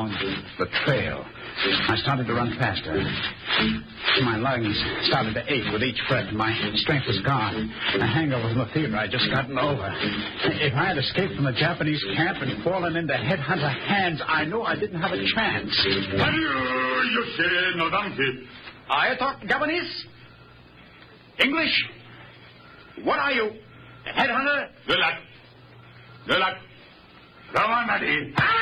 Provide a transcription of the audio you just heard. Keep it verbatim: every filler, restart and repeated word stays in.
found the trail. I started to run faster. My lungs started to ache with each breath. My strength was gone. The hangover from the fever I'd just gotten over. If I had escaped from the Japanese camp and fallen into headhunter hands, I knew I didn't have a chance. I talk Japanese? English? What are you? A headhunter? Good luck. Good luck. Come on, Matty.